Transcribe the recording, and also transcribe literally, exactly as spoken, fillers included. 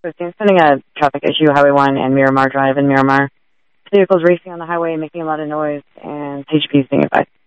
posting, sending a traffic issue, Highway one and Miramar Drive in Miramar. Vehicles racing on the highway, making a lot of noise, and H P is being advised.